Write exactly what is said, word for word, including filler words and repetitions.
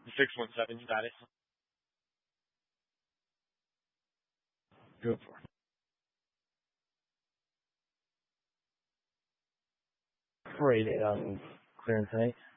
six one seven status. Go for it. Great, um, clearance tonight.